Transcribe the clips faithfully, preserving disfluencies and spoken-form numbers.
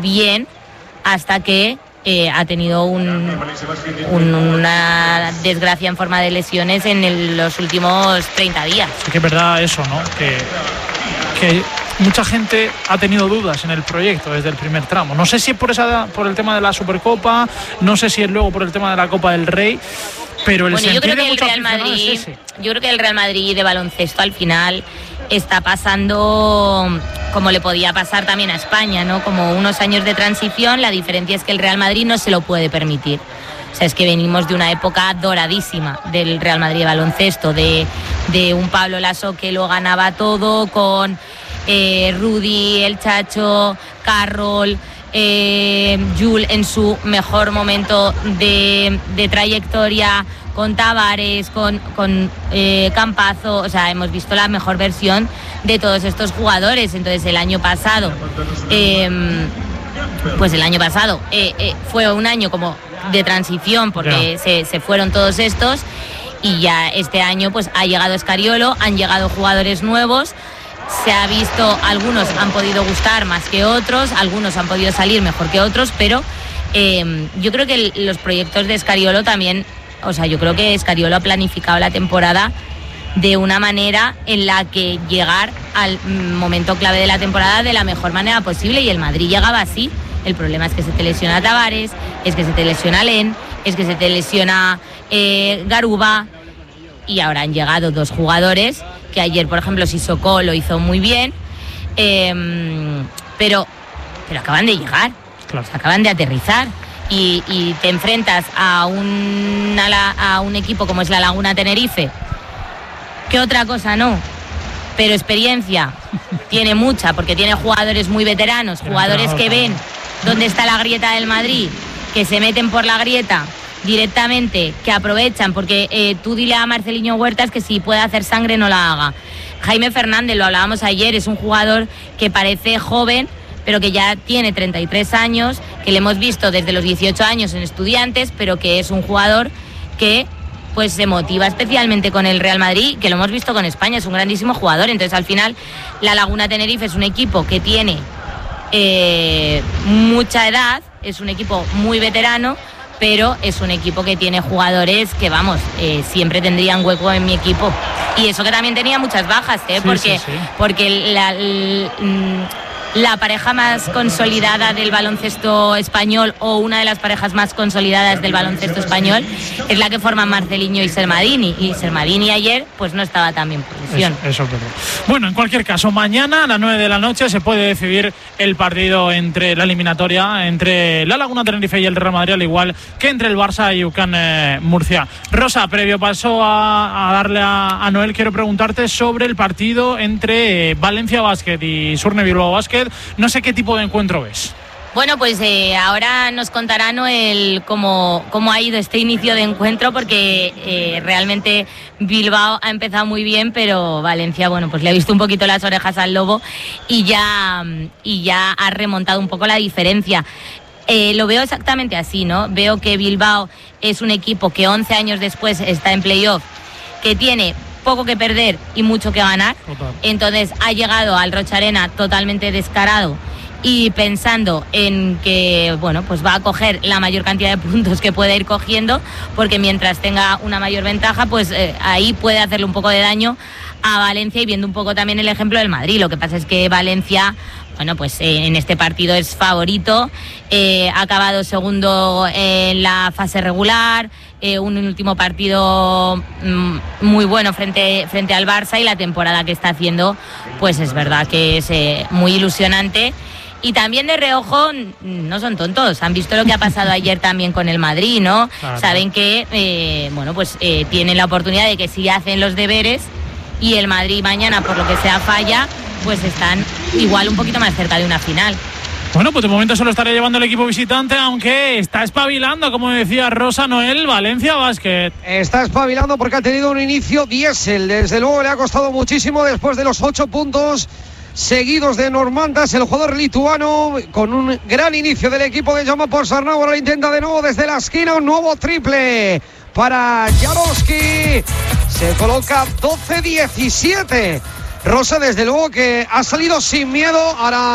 bien hasta que eh, ha tenido un, un, una desgracia en forma de lesiones en el, los últimos treinta días. Sí que es verdad eso, ¿no? Que, que mucha gente ha tenido dudas en el proyecto desde el primer tramo. No sé si es por, esa, por el tema de la Supercopa, no sé si es luego por el tema de la Copa del Rey, pero el bueno, yo creo sentir de que el muchos Real aficionados Madrid, es ese. yo creo que el Real Madrid de baloncesto al final está pasando como le podía pasar también a España, ¿no? Como unos años de transición. La diferencia es que el Real Madrid no se lo puede permitir. O sea, es que venimos de una época doradísima del Real Madrid de baloncesto, de, de un Pablo Lasso que lo ganaba todo, con eh, Rudy, el Chacho, Carroll, eh, Jul en su mejor momento de, de trayectoria, con Tavares, con, con eh, Campazo. O sea, hemos visto la mejor versión de todos estos jugadores. Entonces el año pasado, eh, pues el año pasado eh, eh, fue un año como de transición porque se, se fueron todos estos, y ya este año pues ha llegado Scariolo, han llegado jugadores nuevos. Se ha visto, algunos han podido gustar más que otros, algunos han podido salir mejor que otros, pero eh, yo creo que el, los proyectos de Scariolo también, o sea, yo creo que Scariolo ha planificado la temporada de una manera en la que llegar al momento clave de la temporada de la mejor manera posible, y el Madrid llegaba así. El problema es que se te lesiona Tavares, es que se te lesiona Len, es que se te lesiona eh, Garuba, y ahora han llegado dos jugadores que ayer, por ejemplo, Sissoko lo hizo muy bien, eh, pero, pero acaban de llegar, claro. acaban de aterrizar. Y, y te enfrentas a un, a, a un equipo como es la Laguna Tenerife, que otra cosa no, pero experiencia tiene mucha, porque tiene jugadores muy veteranos, jugadores que ven dónde está la grieta del Madrid, que se meten por la grieta directamente, que aprovechan, porque eh, tú dile a Marceliño Huertas que si puede hacer sangre no la haga. Jaime Fernández, lo hablábamos ayer, es un jugador que parece joven, pero que ya tiene treinta y tres años, que le hemos visto desde los dieciocho años en Estudiantes, pero que es un jugador que pues se motiva especialmente con el Real Madrid, que lo hemos visto con España, es un grandísimo jugador. Entonces al final la Laguna Tenerife es un equipo que tiene eh, mucha edad, es un equipo muy veterano, pero es un equipo que tiene jugadores que, vamos, eh, siempre tendrían hueco en mi equipo. Y eso que también tenía muchas bajas, ¿eh? Sí, porque, sí, sí. porque la, la, la pareja más consolidada del baloncesto español, o una de las parejas más consolidadas del baloncesto español, es la que forman Marceliño y Sermadini. Y Sermadini ayer pues no estaba tan bien en posición. Eso, eso es verdad. Bueno, en cualquier caso, mañana a las nueve de la noche se puede decidir el partido entre la eliminatoria entre la Laguna Tenerife y el Real Madrid, al igual que entre el Barça y U C A N eh, Murcia. Rosa, previo paso a, a darle a, a Noel, quiero preguntarte sobre el partido entre eh, Valencia Basket y Surne Bilbao Basket. No sé qué tipo de encuentro ves. Bueno, pues eh, ahora nos contará Noel cómo, cómo ha ido este inicio de encuentro, porque eh, realmente Bilbao ha empezado muy bien, pero Valencia, bueno, pues le ha visto un poquito las orejas al lobo y ya, y ya ha remontado un poco la diferencia. Eh, lo veo exactamente así, ¿no? Veo que Bilbao es un equipo que once años después está en playoff, que tiene poco que perder y mucho que ganar. Total. Entonces ha llegado al Rocha Arena totalmente descarado y pensando en que, bueno, pues va a coger la mayor cantidad de puntos que pueda ir cogiendo, porque mientras tenga una mayor ventaja, pues eh, ahí puede hacerle un poco de daño a Valencia, y viendo un poco también el ejemplo del Madrid. Lo que pasa es que Valencia, bueno, pues eh, en este partido es favorito, eh, ha acabado segundo en la fase regular, eh, un último partido mm, muy bueno frente, frente al Barça, y la temporada que está haciendo, pues es verdad que es eh, muy ilusionante. Y también de reojo, no son tontos, han visto lo que ha pasado ayer también con el Madrid, ¿no? Claro. Saben que, eh, bueno, pues eh, tienen la oportunidad de que si hacen los deberes y el Madrid mañana, por lo que sea, falla, pues están igual un poquito más cerca de una final. Bueno, pues de momento se lo estará llevando el equipo visitante, aunque está espabilando, como decía Rosa. Noel, Valencia Basket. Está espabilando porque ha tenido un inicio diésel. Desde luego le ha costado muchísimo después de los ocho puntos seguidos de Normandas, el jugador lituano, con un gran inicio del equipo de Jaume Ponsarnau. Ahora lo intenta de nuevo desde la esquina, un nuevo triple para Jaroski. Se coloca doce diecisiete. Rosa, desde luego que ha salido sin miedo. Ahora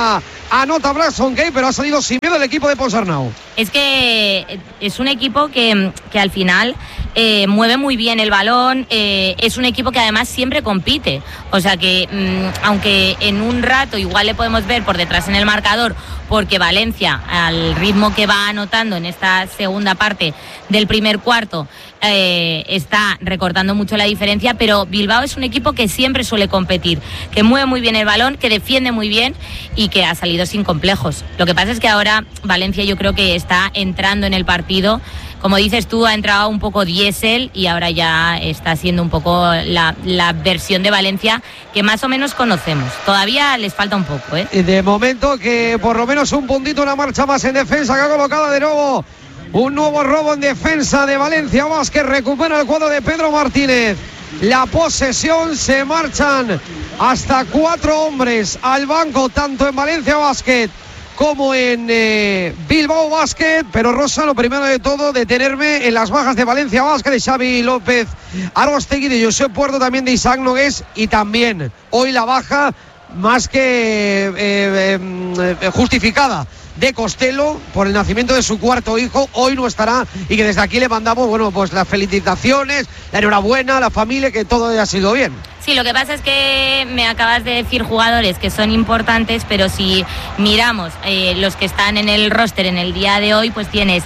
anota Braxton Gay, pero ha salido sin miedo el equipo de Ponsarnau. Es que es un equipo que, que al final eh, mueve muy bien el balón, eh, es un equipo que además siempre compite, o sea que mmm, aunque en un rato igual le podemos ver por detrás en el marcador, porque Valencia, al ritmo que va anotando en esta segunda parte del primer cuarto, eh, está recortando mucho la diferencia, pero Bilbao es un equipo que siempre suele competir, que mueve muy bien el balón, que defiende muy bien y que ha salido sin complejos. Lo que pasa es que ahora Valencia yo creo que está entrando en el partido, como dices tú, ha entrado un poco diésel y ahora ya está siendo un poco la, la versión de Valencia que más o menos conocemos. Todavía les falta un poco, ¿eh? De momento que por lo menos un puntito, una marcha más en defensa, que ha colocado de nuevo un nuevo robo en defensa de Valencia Basket. Recupera el cuadro de Pedro Martínez la posesión, se marchan hasta cuatro hombres al banco, tanto en Valencia Basket como en eh, Bilbao Basket. Pero Rosa, lo primero de todo, detenerme en las bajas de Valencia Basket, de Xavi López Arostegui, de Josep Puerto, también de Isaac Nogués, y también hoy la baja más que eh, eh, eh, justificada de Costello por el nacimiento de su cuarto hijo. Hoy no estará y que desde aquí le mandamos, bueno, pues las felicitaciones, la enhorabuena a la familia, que todo haya sido bien. Sí, lo que pasa es que me acabas de decir jugadores que son importantes, pero si miramos eh, los que están en el roster en el día de hoy, pues tienes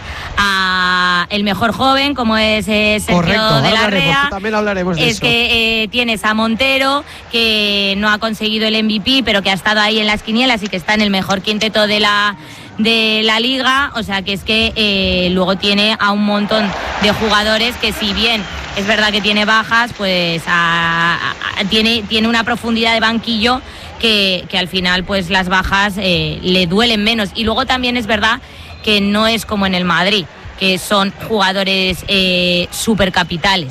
a el mejor joven, como es eh, Sergio Correcto, de la Rea. También hablaremos de es eso. que eh, tienes a Montero, que no ha conseguido el M V P, pero que ha estado ahí en las quinielas y que está en el mejor quinteto de la de la liga. O sea que es que eh, luego tiene a un montón de jugadores que, si bien es verdad que tiene bajas, pues a, a, tiene, tiene una profundidad de banquillo que, que al final pues las bajas eh, le duelen menos. Y luego también es verdad que no es como en el Madrid, que son jugadores eh, supercapitales.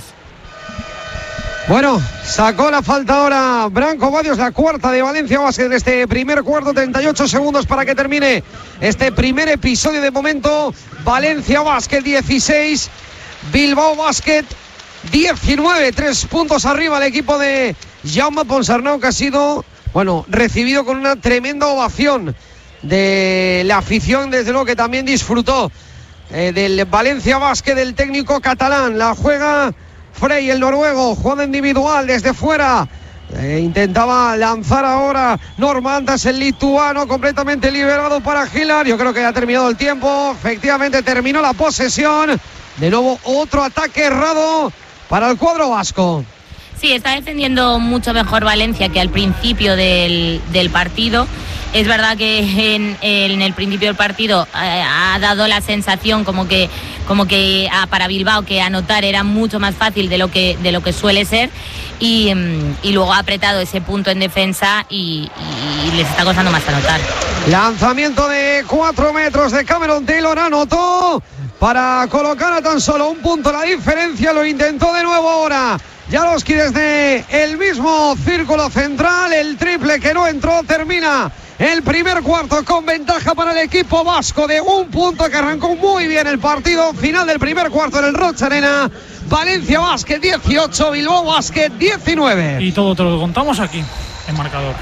Bueno, sacó la falta ahora Branco Badios, la cuarta de Valencia Basket de este primer cuarto. Treinta y ocho segundos para que termine este primer episodio. De momento, Valencia Basket dieciséis, Bilbao Basket diecinueve. Tres puntos arriba el equipo de Jaume Ponsarnau, que ha sido, bueno, recibido con una tremenda ovación de la afición, desde luego, que también disfrutó eh, del Valencia Basket del técnico catalán. La juega Frey, el noruego, jugada individual desde fuera. Eh, intentaba lanzar ahora Normantas, el lituano, completamente liberado para Gilar. Yo creo que ha terminado el tiempo. Efectivamente terminó la posesión. De nuevo otro ataque errado para el cuadro vasco. Sí, está defendiendo mucho mejor Valencia que al principio del, del partido. Es verdad que en, en el principio del partido eh, ha dado la sensación como que, como que ah, para Bilbao que anotar era mucho más fácil de lo que, de lo que suele ser, y, y luego ha apretado ese punto en defensa y, y les está costando más anotar. Lanzamiento de cuatro metros de Cameron Taylor, anotó para colocar a tan solo un punto la diferencia. Lo intentó de nuevo ahora Jaroski desde el mismo círculo central. El triple que no entró. Termina el primer cuarto con ventaja para el equipo vasco de un punto, que arrancó muy bien el partido. Final del primer cuarto en el Rocha Arena. Valencia Basket dieciocho, Bilbao Basket diecinueve. Y todo te lo contamos aquí en Marcador.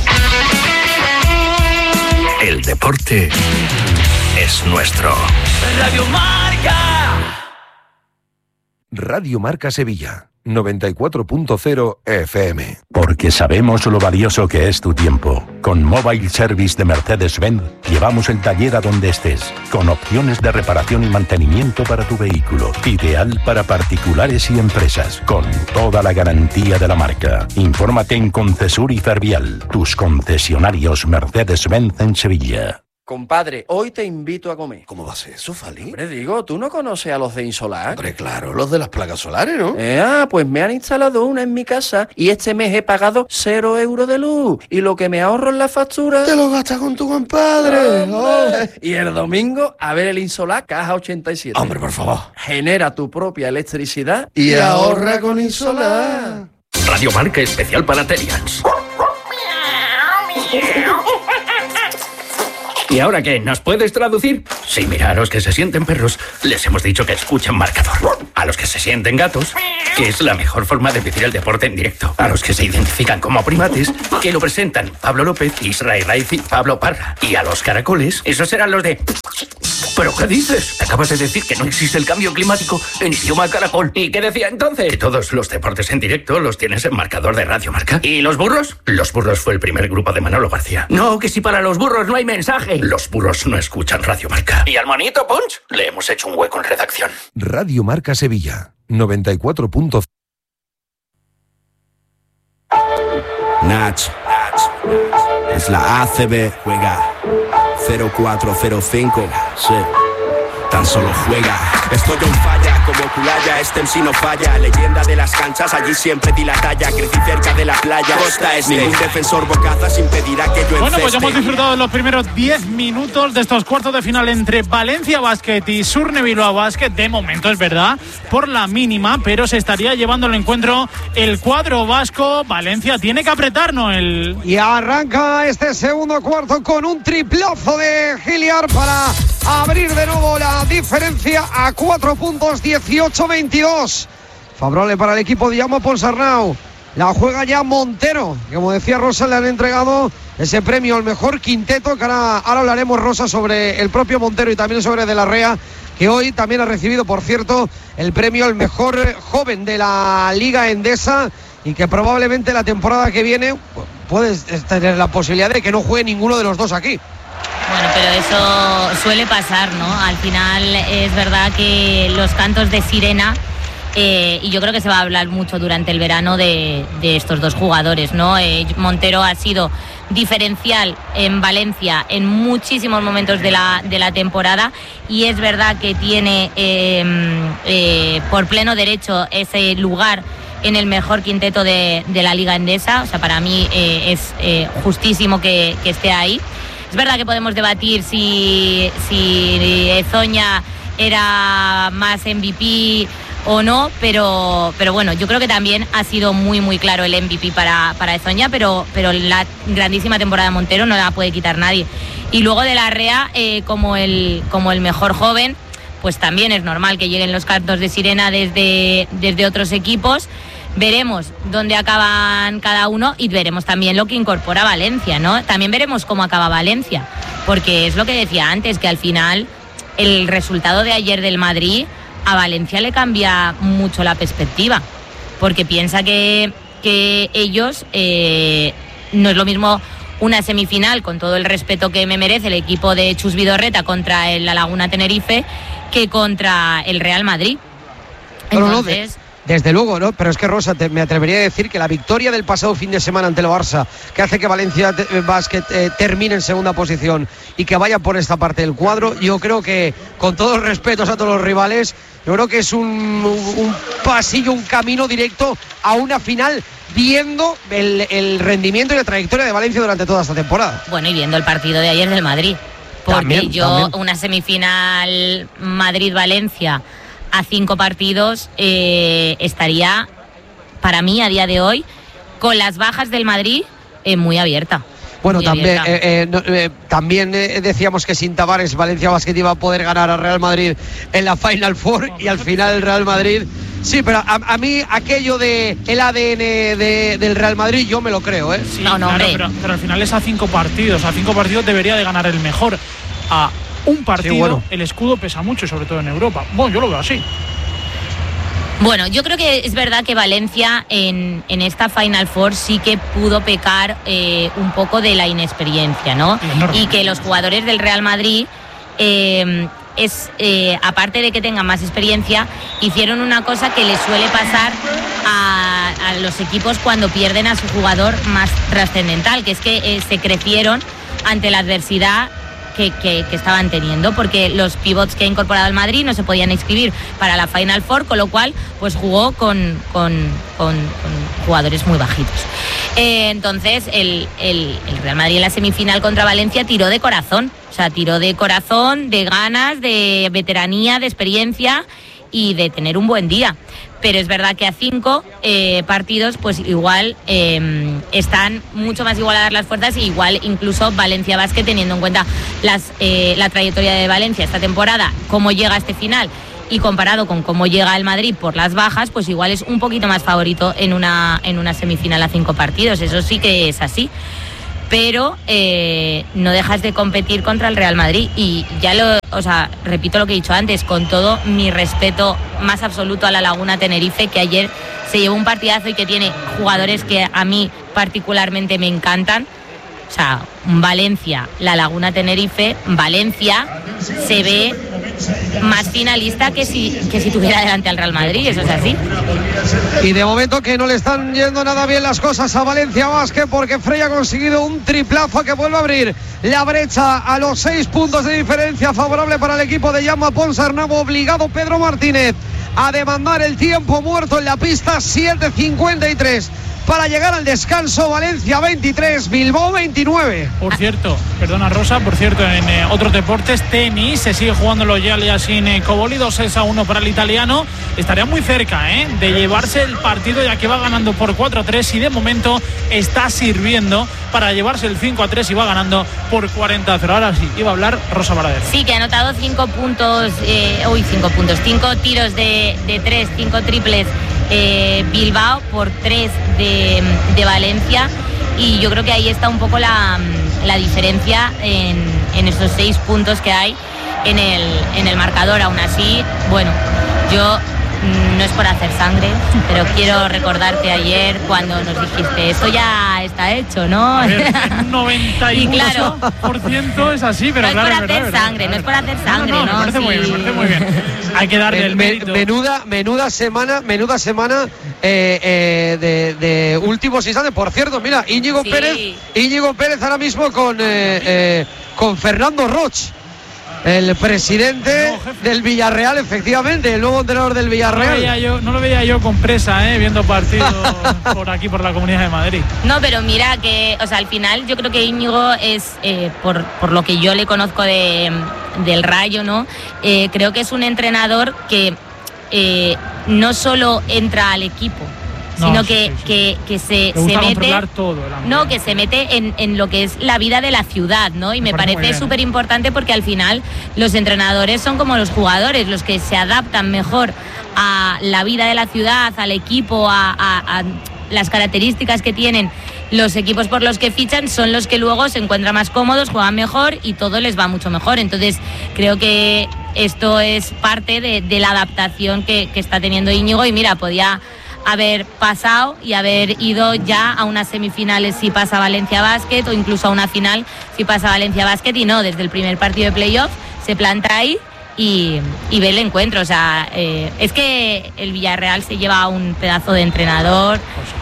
El deporte es nuestro. Radio Marca. Radio Marca Sevilla, noventa y cuatro punto cero F M. Porque sabemos lo valioso que es tu tiempo. Con Mobile Service de Mercedes-Benz llevamos el taller a donde estés, con opciones de reparación y mantenimiento para tu vehículo. Ideal para particulares y empresas, con toda la garantía de la marca. Infórmate en Concesur y Fervial, tus concesionarios Mercedes-Benz en Sevilla. Compadre, hoy te invito a comer. ¿Cómo va a ser eso, Fali? Hombre, digo, ¿tú no conoces a los de Insolar? Hombre, claro, los de las placas solares, ¿no? Eh, ah, pues me han instalado una en mi casa y este mes he pagado cero euros de luz. Y lo que me ahorro en la factura... ¡Te lo gastas con tu compadre! Oh. Y el domingo, a ver el Insolar Caja ochenta y siete. Hombre, por favor. Genera tu propia electricidad y, y ahorra con Insolar. Radio Marca especial para Terians. ¿Y ahora qué? ¿Nos puedes traducir? Sí, mira, a los que se sienten perros les hemos dicho que escuchen marcador. A los que se sienten gatos, que es la mejor forma de vivir el deporte en directo. A los que se identifican como primates, que lo presentan Pablo López, Israel Raiz y Pablo Parra. Y a los caracoles, esos serán los de... ¿Pero qué dices? Acabas de decir que no existe el cambio climático en idioma caracol. ¿Y qué decía entonces? Que todos los deportes en directo los tienes en marcador de Radio Marca. ¿Y los burros? Los burros fue el primer grupo de Manolo García. No, que si para los burros no hay mensaje. Los burros no escuchan Radio Marca. ¿Y al monito Punch? Le hemos hecho un hueco en redacción. Radio Marca Sevilla, noventa y cuatro punto cero. Nach, es la A C B, juega cero cuatro cero cinco, sí, tan solo juega. Estoy en falla, como Culaya, este M C no falla. Leyenda de las canchas, allí siempre di la talla. Crecí cerca de la playa, costa este. Ningún defensor bocazas impedirá que yo enceste. Bueno, pues ya hemos disfrutado de los primeros diez minutos de estos cuartos de final entre Valencia Basket y Surne Bilbao Basket. De momento, es verdad, por la mínima, pero se estaría llevando el encuentro el cuadro vasco. Valencia tiene que apretar, ¿no? El... Y arranca este segundo cuarto con un triplazo de Giliar para abrir de nuevo la diferencia a cuatro puntos, dieciocho veintidós. Favorable para el equipo de Jaume Ponsarnau. La juega ya Montero. Como decía Rosa, le han entregado ese premio al mejor quinteto, que ahora, ahora hablaremos, Rosa, sobre el propio Montero y también sobre De la Rea, que hoy también ha recibido, por cierto, el premio al mejor joven de la Liga Endesa, y que probablemente la temporada que viene puedes tener la posibilidad de que no juegue ninguno de los dos aquí. Bueno, pero eso suele pasar, ¿no? Al final es verdad que los cantos de sirena, eh, y yo creo que se va a hablar mucho durante el verano de, de estos dos jugadores, ¿no? Eh, Montero ha sido diferencial en Valencia en muchísimos momentos de la, de la temporada, y es verdad que tiene eh, eh, por pleno derecho ese lugar en el mejor quinteto de, de la Liga Endesa. O sea, para mí eh, es eh, justísimo que, que esté ahí. Es verdad que podemos debatir si, si Ezoña era más M V P o no, pero, pero bueno, yo creo que también ha sido muy muy claro el M V P para, para Ezoña, pero, pero la grandísima temporada de Montero no la puede quitar nadie. Y luego De la Rea, eh, como, el, como el mejor joven, pues también es normal que lleguen los cantos de sirena desde, desde otros equipos. Veremos dónde acaban cada uno y veremos también lo que incorpora Valencia, ¿no? También veremos cómo acaba Valencia, porque es lo que decía antes, que al final el resultado de ayer del Madrid a Valencia le cambia mucho la perspectiva, porque piensa que, que ellos eh, no es lo mismo una semifinal, con todo el respeto que me merece el equipo de Chus Vidorreta contra el La Laguna Tenerife, que contra el Real Madrid. Entonces... Desde luego, ¿no? Pero es que, Rosa, te, me atrevería a decir que la victoria del pasado fin de semana ante el Barça, que hace que Valencia Basket eh, termine en segunda posición y que vaya por esta parte del cuadro, yo creo que, con todos los respetos a todos los rivales, yo creo que es un, un, un pasillo, un camino directo a una final, viendo el, el rendimiento y la trayectoria de Valencia durante toda esta temporada. Bueno, y viendo el partido de ayer del Madrid, porque también, yo también. Una semifinal Madrid-Valencia a cinco partidos eh, estaría, para mí, a día de hoy, con las bajas del Madrid, eh, muy abierta. Bueno, muy también, abierta. eh, eh, no, eh, también eh, decíamos que sin Tavares Valencia Basket iba a poder ganar al Real Madrid en la Final Four, y al final el Real Madrid... Sí, pero a, a mí aquello de el A D N de, del Real Madrid yo me lo creo, ¿eh? Sí, no, no, claro, pero, pero al final es a cinco partidos. A cinco partidos debería de ganar el mejor. A un partido, sí, bueno. El escudo pesa mucho, sobre todo en Europa. Bueno, yo lo veo así. Bueno, yo creo que es verdad que Valencia en, en esta Final Four sí que pudo pecar eh, un poco de la inexperiencia, ¿no? Y que los jugadores del Real Madrid, eh, es eh, aparte de que tengan más experiencia, hicieron una cosa que les suele pasar a, a los equipos cuando pierden a su jugador más trascendental, que es que eh, se crecieron ante la adversidad Que, que, que estaban teniendo, porque los pivots que ha incorporado el Madrid no se podían inscribir para la Final Four, con lo cual pues jugó con, con, con, con jugadores muy bajitos. Eh, entonces el, el, el Real Madrid en la semifinal contra Valencia tiró de corazón, o sea, tiró de corazón, de ganas, de veteranía, de experiencia, y de tener un buen día. Pero es verdad que a cinco eh, partidos, pues igual eh, están mucho más igualadas las fuerzas, y igual incluso Valencia Basket, teniendo en cuenta las, eh, la trayectoria de Valencia esta temporada, cómo llega a este final y comparado con cómo llega el Madrid por las bajas, pues igual es un poquito más favorito en una, en una semifinal a cinco partidos. Eso sí que es así. Pero eh, no dejas de competir contra el Real Madrid, y ya lo, o sea, repito lo que he dicho antes, con todo mi respeto más absoluto a la Laguna Tenerife, que ayer se llevó un partidazo y que tiene jugadores que a mí particularmente me encantan. O sea, Valencia, la Laguna Tenerife, Valencia se ve más finalista que si, que si tuviera delante al Real Madrid, eso es así. Y de momento que no le están yendo nada bien las cosas a Valencia Basket, porque Frey ha conseguido un triplazo que vuelve a abrir la brecha a los seis puntos de diferencia, favorable para el equipo de Jaume Ponsarnau. Obligado Pedro Martínez a demandar el tiempo muerto en la pista. Siete cincuenta y tres para llegar al descanso. Valencia veintitrés, Bilbao veintinueve. Por cierto, perdona Rosa, por cierto, en eh, otros deportes, tenis, se sigue jugando los Gianni sin eh, Coboli, dos seis a uno para el italiano. Estaría muy cerca eh, de llevarse el partido, ya que va ganando por cuatro a tres, y de momento está sirviendo para llevarse el cinco a tres y va ganando por cuarenta a cero. Ahora sí, iba a hablar Rosa Baradero. Sí, que ha anotado cinco puntos, eh, uy, cinco puntos, cinco tiros de, de tres, cinco triples eh, Bilbao por tres de, de Valencia, y yo creo que ahí está un poco la, la diferencia en, en esos seis puntos que hay en el, en el marcador. Aún así, bueno, yo no es por hacer sangre, pero quiero recordarte ayer cuando nos dijiste, esto ya está hecho, ¿no? A ver, en un noventa y uno por ciento claro, es así, pero no claro, es por verdad, hacer verdad, sangre, verdad, no es por hacer sangre, no, no, ¿no? Me parece sí. muy bien, me parece muy bien. Hay que darle el mérito. Menuda, menuda semana, menuda semana eh, eh, de, de últimos instantes. Por cierto, mira, Íñigo sí. Pérez, Íñigo Pérez ahora mismo con eh, eh, con Fernando Roch, el presidente no, del Villarreal, efectivamente, el nuevo entrenador del Villarreal. No lo veía yo, no lo veía yo con presa, ¿eh? Viendo partidos por aquí, por la Comunidad de Madrid. No, pero mira que, o sea, al final yo creo que Íñigo es, eh, por, por lo que yo le conozco de, del Rayo, ¿no? Eh, creo que es un entrenador que eh, no solo entra al equipo, No, sino sí, que, sí, sí. que, que se, Le gusta se mete controlar todo, no que se mete en, en lo que es la vida de la ciudad, ¿no? Y me, me parece parece súper importante, porque al final los entrenadores son como los jugadores, los que se adaptan mejor a la vida de la ciudad, al equipo, a, a, a las características que tienen los equipos por los que fichan, son los que luego se encuentran más cómodos, juegan mejor y todo les va mucho mejor. Entonces creo que esto es parte de, de la adaptación que, que está teniendo Íñigo, y mira, podía haber pasado y haber ido ya a unas semifinales si pasa Valencia Basket, o incluso a una final si pasa Valencia Basket, y no, desde el primer partido de playoff se planta ahí y, y ve el encuentro. O sea, eh, es que el Villarreal se lleva un pedazo de entrenador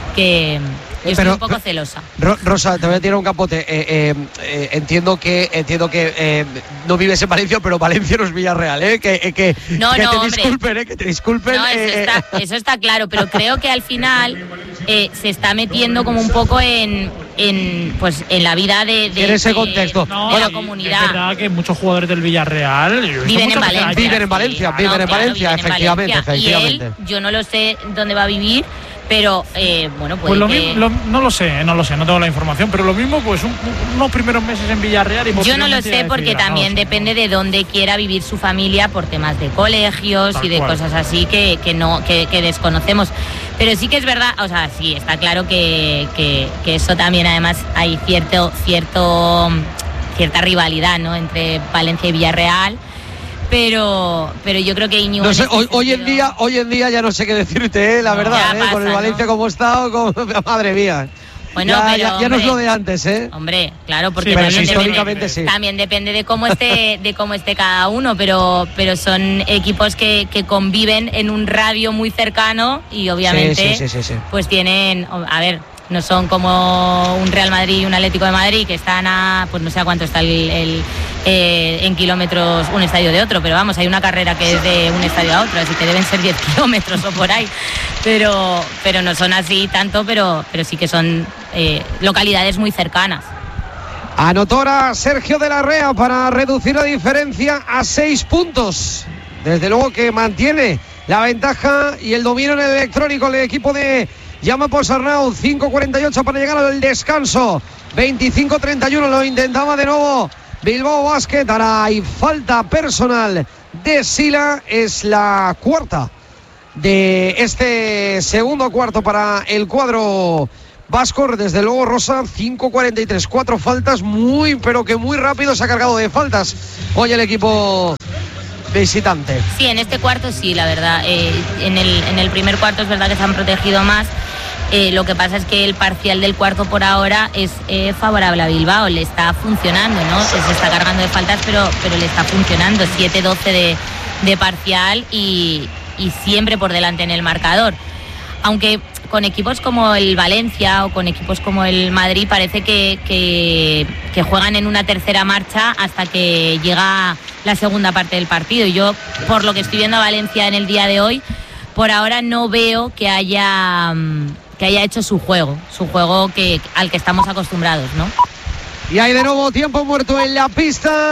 que yo estoy Pero, un poco celosa. Rosa, te voy a tirar un capote. Eh, eh, eh, entiendo que entiendo que eh, no vives en Valencia, pero Valencia no es Villarreal, ¿eh? Que, eh, que, no, que no, te hombre. disculpen, ¿eh? Que te disculpen. No, eso, eh, está, eso está claro, pero creo que al final eh, se está metiendo como un poco en, en pues en la vida de, de, en ese de, contexto. de No, la y comunidad. Es verdad que muchos jugadores del Villarreal yo he visto Viven en muchas veces Valencia. allá. Viven en Valencia, Sí, viven no, en claro, Valencia, viven en efectivamente, Valencia. efectivamente. Y él, yo no lo sé dónde va a vivir, pero eh, bueno, puede Pues lo que... mismo, lo- no lo sé, no lo sé, no tengo la información, pero lo mismo, pues un- unos primeros meses en Villarreal y Yo no lo posteriormente sé ya porque decidirá, también no lo sé, depende no lo de dónde quiera vivir su familia, por temas de colegios Tal y de cual. cosas así que, que no que, que desconocemos. Pero sí que es verdad, o sea, sí, está claro que, que, que eso también, además, hay cierto cierto cierta rivalidad, ¿no?, entre Valencia y Villarreal. Pero, pero yo creo que Íñigo... No sé, en este hoy, hoy en sentido- día, hoy en día ya no sé qué decirte, ¿eh? La No, verdad, ya ¿eh? pasa, Con el Valencia ¿no? como está, como... madre mía. Bueno, ya, pero, ya, ya no es hombre, lo de antes, ¿eh? Hombre, claro, porque Sí, pero también, sí, depende, históricamente sí. también depende de cómo esté, de cómo esté cada uno, pero, pero son equipos que, que conviven en un radio muy cercano y obviamente Sí, sí, sí, sí, sí. pues tienen, a ver, no son como un Real Madrid y un Atlético de Madrid que están a, pues no sé a cuánto está el, el, eh, en kilómetros un estadio de otro, pero vamos, hay una carrera que es de un estadio a otro, así que deben ser diez kilómetros o por ahí, pero, pero no son así tanto, pero, pero sí que son eh, localidades muy cercanas. Anotó ahora Sergio de la Rea para reducir la diferencia a seis puntos. Desde luego que mantiene la ventaja y el dominio en el electrónico el equipo de Jaume Ponsarnau. Cinco cuarenta y ocho para llegar al descanso. veinticinco treinta y uno, lo intentaba de nuevo Bilbao Basket. Ahora hay falta personal de Sila, es la cuarta de este segundo cuarto para el cuadro vasco. Desde luego, Rosa, cinco cuarenta y tres, cuatro faltas, muy pero que muy rápido se ha cargado de faltas hoy el equipo visitante. Sí, en este cuarto sí, la verdad. Eh, en, el, en el primer cuarto es verdad que se han protegido más. Eh, lo que pasa es que el parcial del cuarto por ahora es eh, favorable a Bilbao, le está funcionando, ¿no? Se está cargando de faltas, pero, pero le está funcionando. siete doce de, de parcial y, y siempre por delante en el marcador. Aunque con equipos como el Valencia o con equipos como el Madrid parece que, que, que juegan en una tercera marcha hasta que llega la segunda parte del partido. Y yo, por lo que estoy viendo a Valencia en el día de hoy, por ahora no veo que haya... que haya hecho su juego, su juego que, al que estamos acostumbrados, ¿no? Y hay de nuevo tiempo muerto en la pista.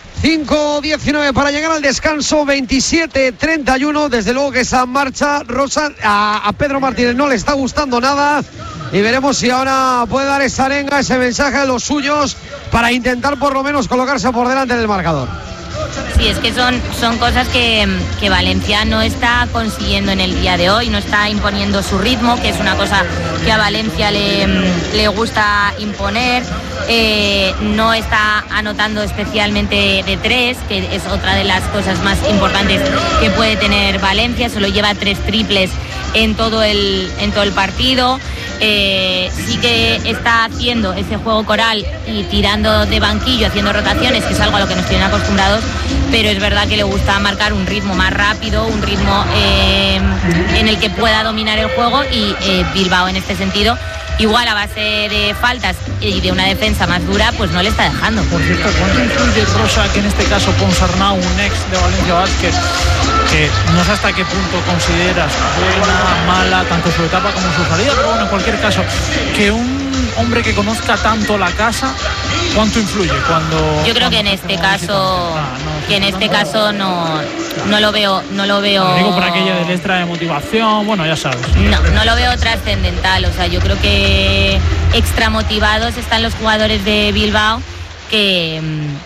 cinco diecinueve para llegar al descanso, veintisiete treinta y uno. Desde luego que esa marcha, Rosa, a, a Pedro Martínez no le está gustando nada. Y veremos si ahora puede dar esa arenga, ese mensaje a los suyos para intentar por lo menos colocarse por delante del marcador. Sí, es que son, son cosas que, que Valencia no está consiguiendo en el día de hoy, no está imponiendo su ritmo, que es una cosa que a Valencia le, le gusta imponer, eh, no está anotando especialmente de tres, que es otra de las cosas más importantes que puede tener Valencia, solo lleva tres triples en todo el, en todo el partido. Eh, sí que está haciendo ese juego coral y tirando de banquillo, haciendo rotaciones, que es algo a lo que nos tienen acostumbrados, pero es verdad que le gusta marcar un ritmo más rápido, un ritmo eh, en el que pueda dominar el juego y eh, Bilbao en este sentido, igual a base de faltas y de una defensa más dura, pues no le está dejando. Por cierto, ¿cuánto influye, Rosa, que en este caso Ponsarnau, un ex de Valencia Basket, que no sé hasta qué punto consideras buena, mala, tanto su etapa como su salida, pero bueno, en cualquier caso, que un hombre que conozca tanto la casa, ¿cuánto influye cuando...? Yo creo que en este caso, que en este caso no, no lo veo, no lo veo... Lo digo por aquello del extra de motivación, bueno, ya sabes. No, no lo veo trascendental, o sea, yo creo que extra motivados están los jugadores de Bilbao que...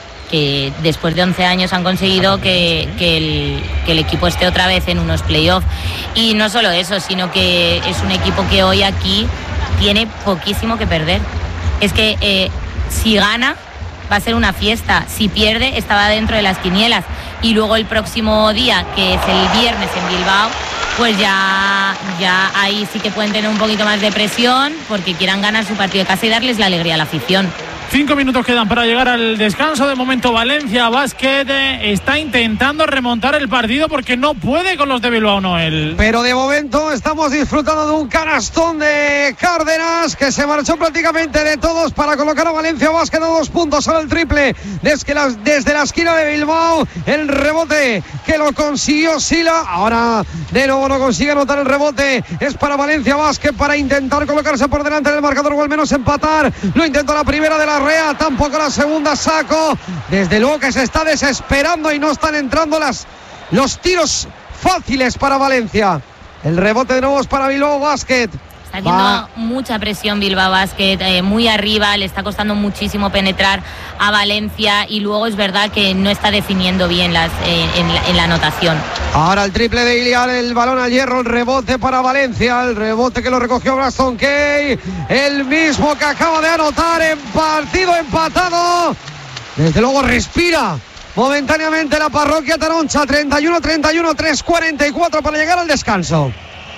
que después de once años han conseguido que, que, el, que el equipo esté otra vez en unos playoffs. Y no solo eso, sino que es un equipo que hoy aquí tiene poquísimo que perder. Es que eh, si gana va a ser una fiesta, si pierde estaba dentro de las quinielas. Y luego el próximo día, que es el viernes en Bilbao, pues ya, ya ahí sí que pueden tener un poquito más de presión porque quieran ganar su partido de casa y darles la alegría a la afición. Cinco minutos quedan para llegar al descanso. De momento Valencia Basket está intentando remontar el partido porque no puede con los de Bilbao, Noel. Pero de momento estamos disfrutando de un canastón de Cárdenas que se marchó prácticamente de todos para colocar a Valencia Basket a dos puntos al triple desde la, desde la esquina de Bilbao. El rebote que lo consiguió Sila. Ahora de nuevo no consigue anotar el rebote. Es para Valencia Basket para intentar colocarse por delante del marcador o al menos empatar. Lo intentó la primera de la Rea, tampoco la segunda. Saco, desde luego que se está desesperando y no están entrando las, los tiros fáciles para Valencia. El rebote de nuevo es para Bilbao Basket. Está haciendo Va. mucha presión Bilbao Basket, eh, muy arriba, le está costando muchísimo penetrar a Valencia y luego es verdad que no está definiendo bien las, eh, en, la, en la anotación. Ahora el triple de Iliar, el balón al hierro, el rebote para Valencia, el rebote que lo recogió Braxton Kay, el mismo que acaba de anotar en partido empatado. Desde luego respira momentáneamente la parroquia Taroncha. Treinta y uno treinta y uno, tres cuarenta y cuatro para llegar al descanso.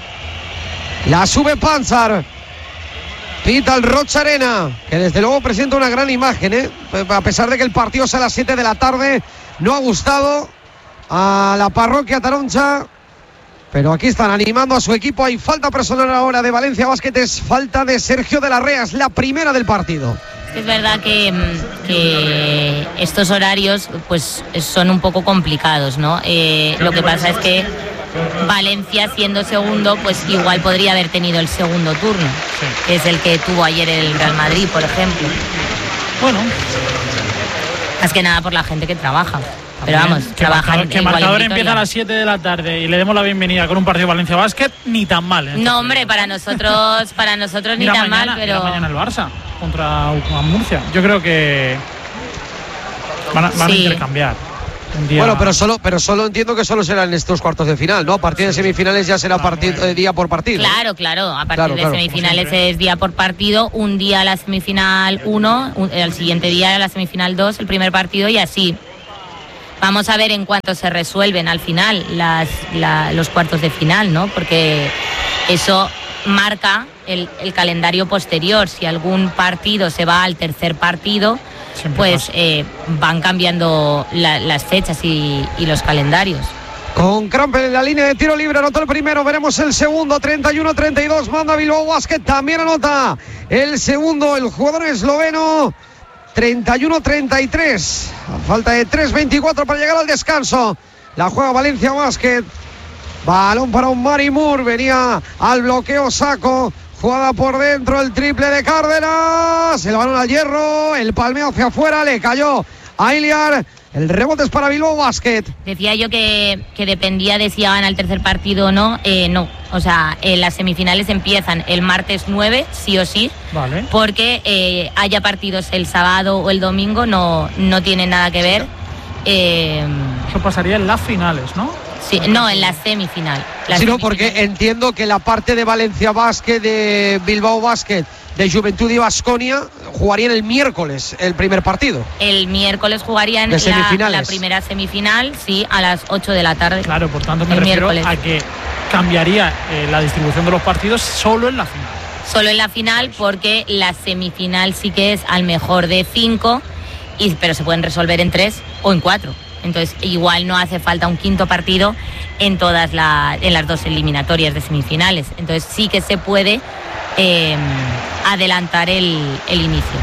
La sube Panzar. Pita el Rocha Arena, que desde luego presenta una gran imagen, ¿eh? A pesar de que el partido sea a las siete de la tarde, no ha gustado a la parroquia Taroncha. Pero aquí están animando a su equipo. Hay falta personal ahora de Valencia Basket. Es falta de Sergio de la Rea, es la primera del partido. Es verdad que, que estos horarios pues son un poco complicados, ¿no? Eh, lo que pasa es que Valencia, siendo segundo, pues igual podría haber tenido el segundo turno, sí, que es el que tuvo ayer el Real Madrid, por ejemplo. Bueno, más que nada por la gente que trabaja. Pero vamos, que trabajan marcador, que igual marcador en empieza Vitoria. a las siete de la tarde y le demos la bienvenida con un partido Valencia Basket, ni tan mal. ¿eh? No, hombre, para nosotros, para nosotros ni Mira tan mañana, mal, pero mira mañana el Barça contra U- Murcia. Yo creo que van a, van Sí. a intercambiar. Un día... Bueno, pero solo, pero solo entiendo que solo serán estos cuartos de final, ¿no? A partir de semifinales ya será partido, eh, día por partido. Claro, claro, a partir Claro, de claro, semifinales como siempre. es día por partido, un día la semifinal uno, un- el siguiente día la semifinal dos, el primer partido y así. Vamos a ver en cuánto se resuelven al final las, la- los cuartos de final, ¿no? Porque eso marca el, el calendario posterior. Si algún partido se va al tercer partido, Siempre pues pasa. eh, van cambiando la- las fechas y, y los calendarios. Con Crampel en la línea de tiro libre, anotó el primero, veremos el segundo, treinta y uno treinta y dos, manda Bilbao Basket, también anota el segundo, el jugador esloveno, treinta y uno treinta y tres, a falta de tres veinticuatro para llegar al descanso, la juega Valencia Basket, balón para un Mari Moore, venía al bloqueo Saco, jugada por dentro, el triple de Cárdenas, el balón al hierro, el palmeo hacia afuera, le cayó a Iliar. El rebote es para Bilbao Basket. Decía yo que, que dependía de si iban al tercer partido o no. Eh, no, o sea, eh, las semifinales empiezan el martes nueve, sí o sí, Vale. porque eh, haya partidos el sábado o el domingo, no, no tiene nada que ver. Eh, Eso pasaría en las finales, ¿no? sí, no, en la semifinal. La Sí, no, semifinal. porque entiendo que la parte de Valencia Basket, de Bilbao Basket, de Juventud y Baskonia jugarían el miércoles el primer partido. El miércoles jugarían De la, semifinales. la primera semifinal, sí, a las ocho de la tarde. Claro, por tanto me El refiero miércoles. a que cambiaría eh, la distribución de los partidos solo en la final. Solo en la final, porque la semifinal sí que es al mejor de cinco, y, pero se pueden resolver en tres o en cuatro. Entonces, igual no hace falta un quinto partido en todas la, en las dos eliminatorias de semifinales. Entonces, sí que se puede eh, adelantar el, el inicio.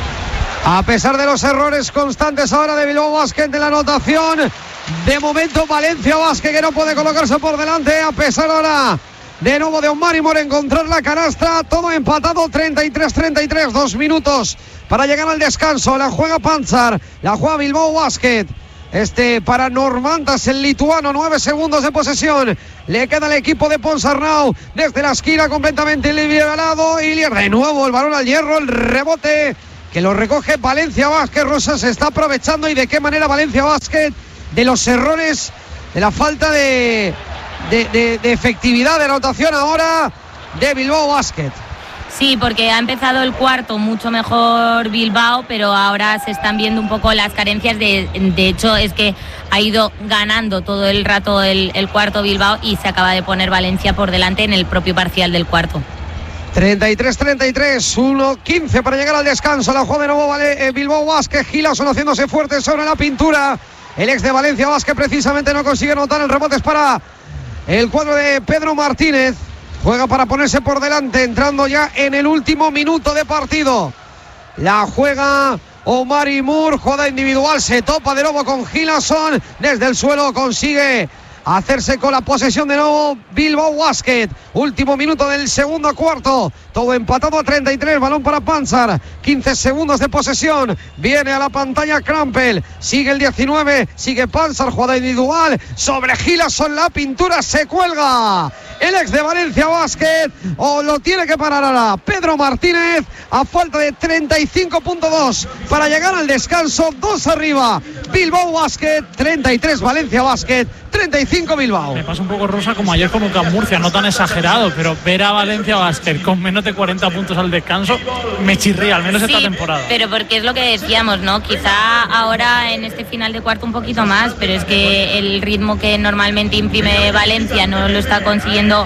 A pesar de los errores constantes ahora de Bilbao Basket en la anotación, de momento Valencia Basket que no puede colocarse por delante, a pesar ahora de nuevo de Omar y More encontrar la canasta, todo empatado treinta y tres treinta y tres, dos minutos para llegar al descanso, la juega Panzar, la juega Bilbao Basket. Este para Normantas, el lituano, nueve segundos de posesión. Le queda el equipo de Ponsarnau desde la esquina completamente liberado. Y de nuevo el balón al hierro, el rebote que lo recoge Valencia Basket. Rosa se está aprovechando y de qué manera Valencia Basket de los errores, de la falta de, de, de, de efectividad de anotación ahora de Bilbao Basket. Sí, porque ha empezado el cuarto mucho mejor Bilbao, pero ahora se están viendo un poco las carencias. De, de hecho, es que ha ido ganando todo el rato el, el cuarto Bilbao y se acaba de poner Valencia por delante en el propio parcial del cuarto. treinta y tres treinta y tres, uno quince para llegar al descanso. La juega de nuevo vale, eh, Bilbao Basket. Gilason haciéndose fuerte sobre la pintura. El ex de Valencia Basket precisamente no consigue anotar. El rebote es para el cuadro de Pedro Martínez. Juega para ponerse por delante, entrando ya en el último minuto de partido. La juega Omar y Moore, jugada individual, se topa de nuevo con Gilason. Desde el suelo consigue hacerse con la posesión de nuevo Bilbao Basket. Último minuto del segundo cuarto. Todo empatado a treinta y tres. Balón para Panzar. quince segundos de posesión. Viene a la pantalla Crampel. Sigue el diecinueve. Sigue Panzar. Jugada individual. Sobre Gilason. La pintura se cuelga. El ex de Valencia Basket. O lo tiene que parar ahora Pedro Martínez. A falta de treinta y cinco punto dos para llegar al descanso. Dos arriba. Bilbao Basket. treinta y tres Valencia Basket. treinta y cinco Bilbao. Me pasa un poco Rosa como ayer con UCAM Murcia, no tan exagerado, pero ver a Valencia Basket con menos de cuarenta puntos al descanso me chirría, al menos Sí, esta temporada. pero porque es lo que decíamos, ¿no? Quizá ahora en este final de cuarto un poquito más, pero es que el ritmo que normalmente imprime Valencia no lo está consiguiendo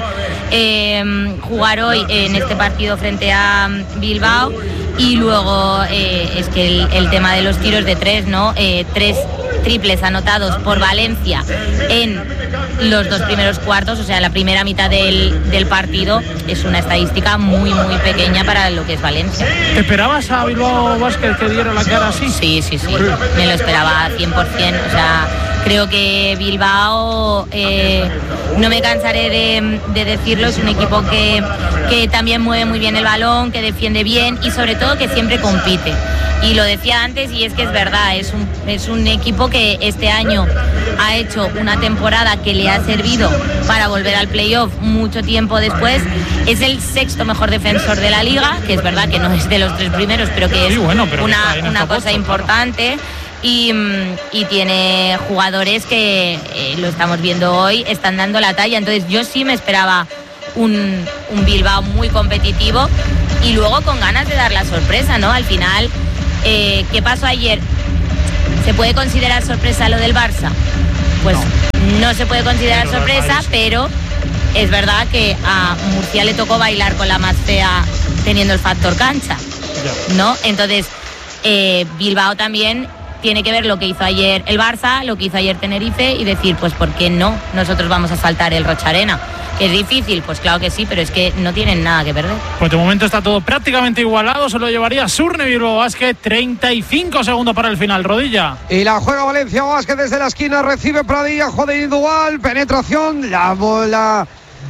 eh, jugar hoy en este partido frente a Bilbao. Y luego eh, es que el, el tema de los tiros de tres, ¿no? Eh, tres triples anotados por Valencia en los dos primeros cuartos, o sea, la primera mitad del, del partido, es una estadística muy, muy pequeña para lo que es Valencia. ¿Te esperabas a Bilbao Basket que diera la cara así? Sí, sí, sí, me lo esperaba cien por ciento, o sea, Creo que Bilbao, eh, no me cansaré de, de decirlo, es un equipo que, que también mueve muy bien el balón, que defiende bien y sobre todo que siempre compite. Y lo decía antes y es que es verdad, es un, es un equipo que este año ha hecho una temporada que le ha servido para volver al playoff mucho tiempo después. Es el sexto mejor defensor de la liga, que es verdad que no es de los tres primeros, pero que es sí, bueno, pero una, una cosa puesto, importante. Claro. Y, y tiene jugadores que, eh, lo estamos viendo hoy, están dando la talla. Entonces yo sí me esperaba un, un Bilbao muy competitivo y luego con ganas de dar la sorpresa, ¿no? Al final, eh, ¿qué pasó ayer? ¿Se puede considerar sorpresa lo del Barça? Pues no, no se puede considerar pero sorpresa, pero es verdad que a Murcia le tocó bailar con la más fea teniendo el factor cancha, ¿no? Entonces, eh, Bilbao también tiene que ver lo que hizo ayer el Barça, lo que hizo ayer Tenerife y decir, pues ¿por qué no? Nosotros vamos a saltar el Rocha Arena. ¿Que es difícil? Pues claro que sí, pero es que no tienen nada que perder. Pues de momento está todo prácticamente igualado, se lo llevaría Surne Bilbao Basket, treinta y cinco segundos para el final, Rodilla. Y la juega Valencia Basket desde la esquina, recibe Pradilla, juego individual, penetración, la bola,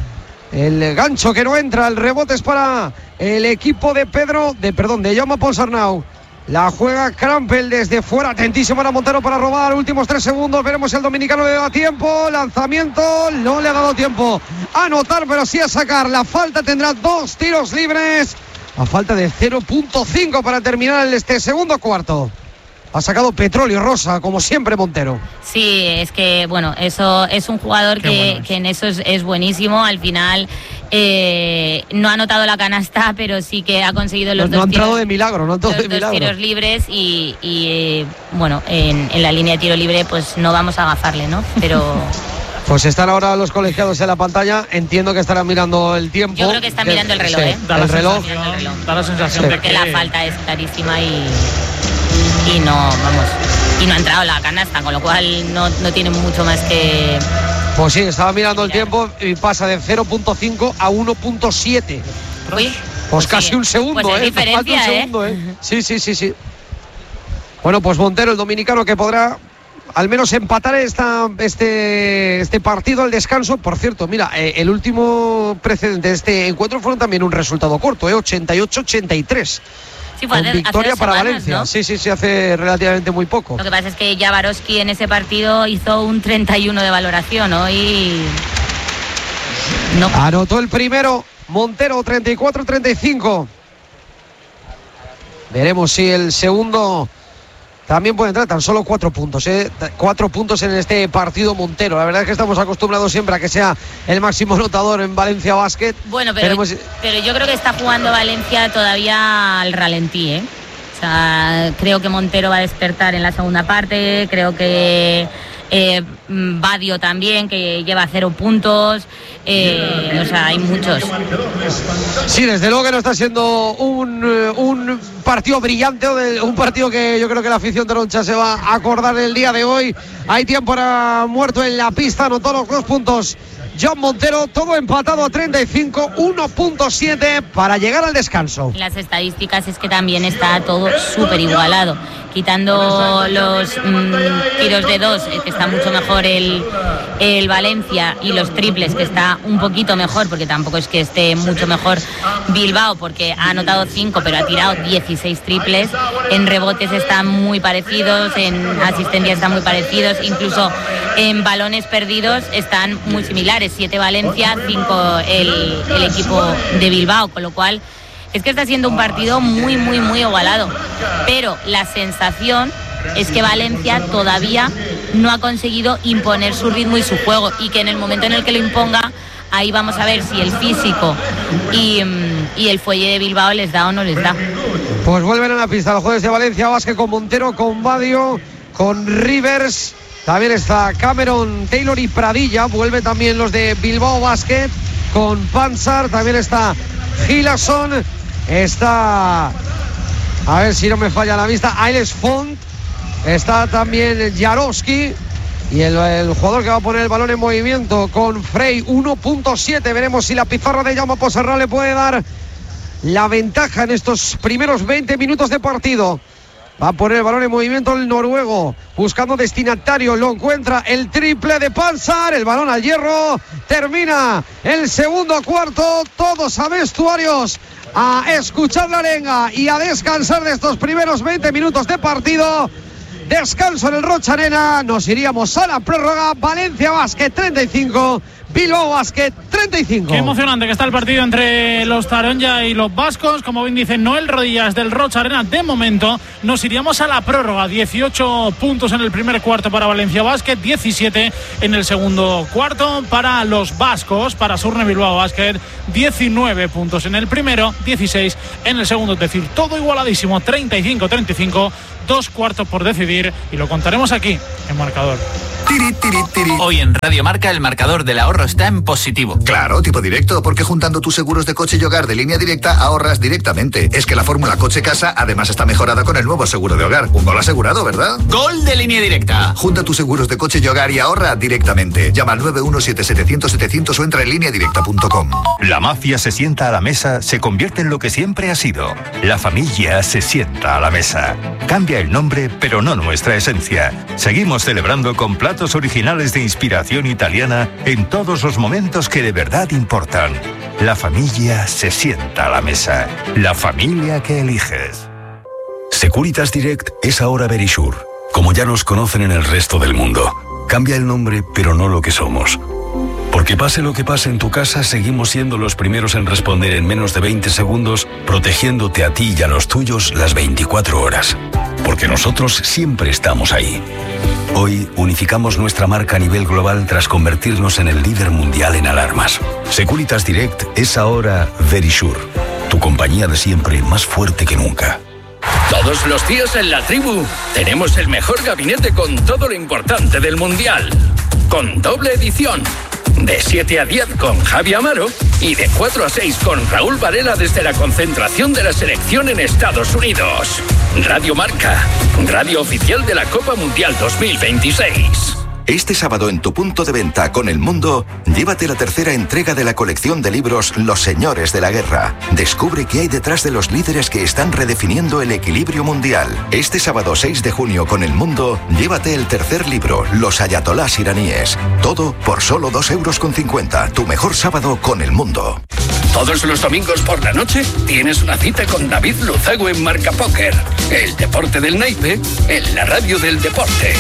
el gancho que no entra, el rebote es para el equipo de Pedro, de perdón, de Jaume Ponsarnau. La juega Crampel desde fuera, atentísimo a Montero para robar, últimos tres segundos, veremos si el dominicano le da tiempo, lanzamiento, no le ha dado tiempo a anotar, pero sí a sacar, la falta tendrá dos tiros libres, a falta de cero punto cinco para terminar este segundo cuarto. Ha sacado petróleo rosa, como siempre Montero. Sí, es que, bueno, eso es un jugador que, bueno que en eso es, es buenísimo. Al final eh, no ha anotado la canasta, pero sí que ha conseguido los no, dos no ha entrado tiros, de milagro, no ha entrado los de dos milagro. tiros libres y, y eh, bueno, en, en la línea de tiro libre pues no vamos a agafarle, ¿no? Pero... Pues están ahora los colegiados en la pantalla. Entiendo que estarán mirando el tiempo. Yo creo que están mirando el reloj, sí, ¿eh? Da el reloj. Da la sensación sí. de que... que la falta es clarísima y, y no, vamos, y no ha entrado la canasta, con lo cual no, no tiene mucho más que... Pues sí, estaba mirando el tiempo y pasa de cero punto cinco a uno punto siete. Uy, pues, pues casi sí. un segundo, pues ¿eh? diferencia, Falta un ¿eh? segundo, ¿eh? Sí, sí, sí, sí. Bueno, pues Montero, el dominicano, que podrá al menos empatar esta, este, este partido al descanso. Por cierto, mira, eh, el último precedente de este encuentro fueron también un resultado corto, ¿eh? ochenta y ocho a ochenta y tres. Sí, con hace, victoria hace para semanas, Valencia, ¿no? Sí, sí, sí, hace relativamente muy poco. Lo que pasa es que Jabarowski en ese partido hizo un treinta y uno de valoración, hoy no. Anotó el primero Montero, treinta y cuatro a treinta y cinco. Veremos si el segundo también puede entrar. Tan solo cuatro puntos, ¿eh? Cuatro puntos en este partido Montero. La verdad es que estamos acostumbrados siempre a que sea el máximo anotador en Valencia Basket. Bueno, pero, Veremos... pero yo creo que está jugando Valencia todavía al ralentí, ¿eh? O sea, creo que Montero va a despertar en la segunda parte. Creo que eh, Badio también, que lleva cero puntos. Eh, o sea, hay muchos. Sí, desde luego que no está siendo un, un partido brillante, un partido que yo creo que la afición toroncha se va a acordar el día de hoy. Hay tiempo para muerto en la pista, anotó los dos puntos John Montero, todo empatado a treinta y cinco, uno punto siete para llegar al descanso. Las estadísticas es que también está todo súper igualado, quitando los mmm, tiros de dos, que está mucho mejor el, el Valencia, y los triples, que está un poquito mejor, porque tampoco es que esté mucho mejor Bilbao, porque ha anotado cinco, pero ha tirado dieciséis triples. En rebotes están muy parecidos, en asistencias están muy parecidos, incluso en balones perdidos están muy similares. Siete Valencia, cinco el, el equipo de Bilbao, con lo cual es que está siendo un partido muy, muy, muy igualado. Pero la sensación es que Valencia todavía no ha conseguido imponer su ritmo y su juego, y que en el momento en el que lo imponga, ahí vamos a ver si el físico y, y el fuelle de Bilbao les da o no les da. Pues vuelven a la pista los jugadores de Valencia Basket, con Montero, con Badio, con Rivers. También está Cameron Taylor y Pradilla. Vuelve también los de Bilbao Basket con Pansar. También está Gilason. Está, a ver si no me falla la vista, Ailes Font. Está también Jarowski. Y el, el jugador que va a poner el balón en movimiento con Frey, uno punto siete. Veremos si la pizarra de Jaume Ponsarnau le puede dar la ventaja en estos primeros veinte minutos de partido. Va a poner el balón en movimiento el noruego, buscando destinatario, lo encuentra el triple de Pansar, el balón al hierro, termina el segundo cuarto, todos a vestuarios, a escuchar la arenga y a descansar de estos primeros veinte minutos de partido. Descanso en el Rocha Arena, nos iríamos a la prórroga. Valencia Basket treinta y cinco, Bilbao Basket treinta y cinco. Qué emocionante que está el partido entre los Taronja y los vascos. Como bien dice Noel Rodillas del Rocha Arena, de momento nos iríamos a la prórroga. dieciocho puntos en el primer cuarto para Valencia Basket, diecisiete en el segundo cuarto para los vascos, para Surne Bilbao Basket, diecinueve puntos en el primero, dieciséis en el segundo. Es decir, todo igualadísimo, treinta y cinco treinta y cinco, dos cuartos por decidir y lo contaremos aquí en Marcador. Tiri, tiri, tiri. Hoy en Radio Marca el marcador del ahorro está en positivo. Claro, tipo directo, porque juntando tus seguros de coche y hogar de Línea Directa ahorras directamente. Es que la fórmula coche-casa además está mejorada con el nuevo seguro de hogar. Un gol asegurado, ¿verdad? Gol de Línea Directa. Junta tus seguros de coche y hogar y ahorra directamente. Llama al nueve uno siete siete cero cero setecientos o entra en línea directa punto com. La mafia se sienta a la mesa, se convierte en lo que siempre ha sido. La familia se sienta a la mesa. Cambia el nombre, pero no nuestra esencia. Seguimos celebrando con platos originales de inspiración italiana en todos los momentos que de verdad importan. La familia se sienta a la mesa. La familia que eliges. Securitas Direct es ahora Verisure, como ya nos conocen en el resto del mundo. Cambia el nombre, pero no lo que somos. Porque pase lo que pase en tu casa, seguimos siendo los primeros en responder en menos de veinte segundos, protegiéndote a ti y a los tuyos las veinticuatro horas. Porque nosotros siempre estamos ahí. Hoy unificamos nuestra marca a nivel global tras convertirnos en el líder mundial en alarmas. Securitas Direct es ahora Verisure, tu compañía de siempre más fuerte que nunca. Todos los días en la tribu tenemos el mejor gabinete con todo lo importante del Mundial. Con doble edición. De siete a diez con Javi Amaro y de cuatro a seis con Raúl Varela desde la concentración de la selección en Estados Unidos. Radio Marca, radio oficial de la Copa Mundial dos mil veintiséis. Este sábado en tu punto de venta con El Mundo, llévate la tercera entrega de la colección de libros Los Señores de la Guerra. Descubre qué hay detrás de los líderes que están redefiniendo el equilibrio mundial. Este sábado seis de junio con El Mundo, llévate el tercer libro, Los Ayatolás iraníes. Todo por solo dos euros con cincuenta. Tu mejor sábado con El Mundo. Todos los domingos por la noche tienes una cita con David Luzago en Marca Póker. El deporte del naipe en la radio del deporte.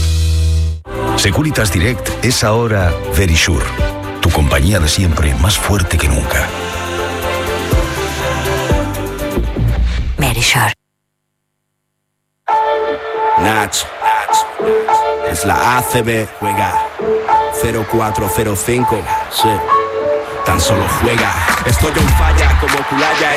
Securitas Direct es ahora Verisure, tu compañía de siempre más fuerte que nunca. Verisure. Nach, es la A C B, juega cero cuatro cero cinco, sí, tan solo juega. Estoy en falla como Culaya.